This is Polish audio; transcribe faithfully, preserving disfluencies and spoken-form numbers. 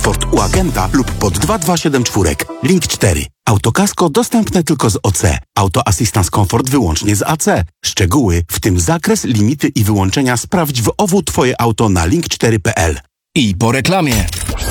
komfort u agenta lub pod dwa dwa siedem cztery. Link cztery. Autokasko dostępne tylko z O C. Auto Assistance Comfort wyłącznie z A C. Szczegóły, w tym zakres, limity i wyłączenia sprawdź w O W Twoje auto na link cztery kropka p l. I po reklamie.